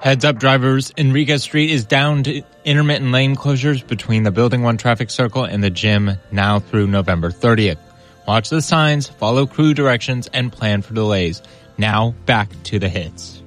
Heads up, drivers. Enriquez Street is down to intermittent lane closures between the Building 1 traffic circle and the gym now through November 30th. Watch the signs, follow crew directions, and plan for delays. Now, back to the hits.